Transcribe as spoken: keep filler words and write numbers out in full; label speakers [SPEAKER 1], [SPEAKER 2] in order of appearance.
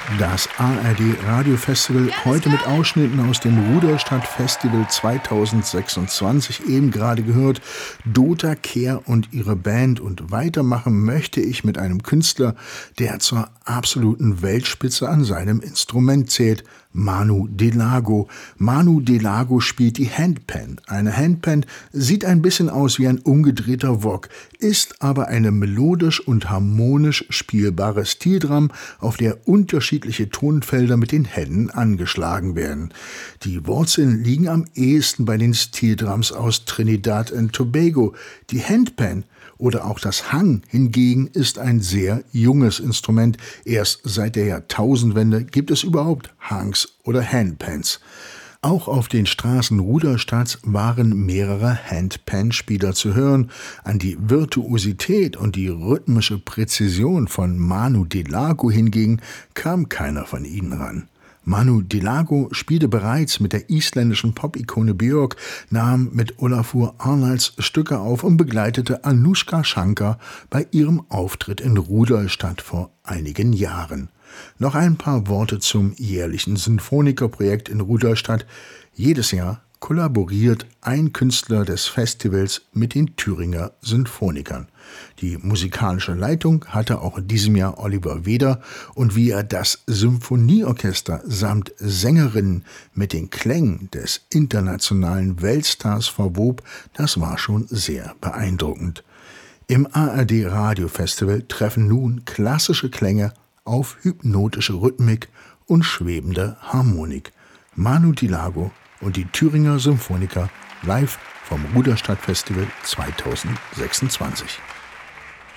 [SPEAKER 1] Das A R D Radiofestival, heute mit Ausschnitten aus dem Ruderstadt Festival zweitausendsechsundzwanzig, eben gerade gehört, Dota Kehr und ihre Band. Und weitermachen möchte ich mit einem Künstler, der zur absoluten Weltspitze an seinem Instrument zählt, Manu Delago. Manu Delago spielt die Handpan. Eine Handpan sieht ein bisschen aus wie ein umgedrehter Wok, ist aber eine melodisch und harmonisch spielbare Steeldrum, auf der unterschiedliche Tonfelder mit den Händen angeschlagen werden. Die Wurzeln liegen am ehesten bei den Steeldrums aus Trinidad und Tobago. Die Handpan oder auch das Hang hingegen ist ein sehr junges Instrument. Erst seit der Jahrtausendwende gibt es überhaupt Hangs oder Handpans. Auch auf den Straßen Ruderstadts waren mehrere Handpan-Spieler zu hören. An die Virtuosität und die rhythmische Präzision von Manu Delago hingegen kam keiner von ihnen ran. Manu Delago spielte bereits mit der isländischen Pop-Ikone Björk, nahm mit Olafur Arnalds Stücke auf und begleitete Anoushka Shankar bei ihrem Auftritt in Rudolstadt vor einigen Jahren. Noch ein paar Worte zum jährlichen Sinfonikerprojekt in Rudolstadt. Jedes Jahr kollaboriert ein Künstler des Festivals mit den Thüringer Sinfonikern. Die musikalische Leitung hatte auch in diesem Jahr Oliver Weder, und wie er das Symphonieorchester samt Sängerinnen mit den Klängen des internationalen Weltstars verwob, das war schon sehr beeindruckend. Im A R D Radiofestival treffen nun klassische Klänge auf hypnotische Rhythmik und schwebende Harmonik. Manu Delago und die Thüringer Symphoniker live vom Ruderstadt Festival zweitausendsechsundzwanzig.